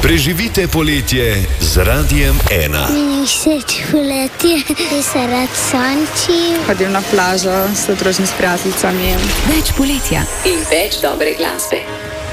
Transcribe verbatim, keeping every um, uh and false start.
Preživite poletje z Radiem ena. Meni všeč poletje, ki se rad sonči. Hodim na plažo, se družim s prijateljicami. Več poletja in več dobre glasbe.